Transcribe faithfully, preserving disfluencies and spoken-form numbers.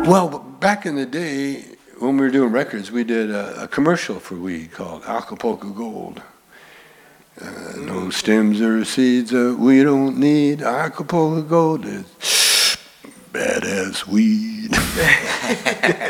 Well, back in the day, when we were doing records, we did a, a commercial for weed called Acapulco Gold. Uh, no stems or seeds, uh, we don't need Acapulco Gold. It's badass weed.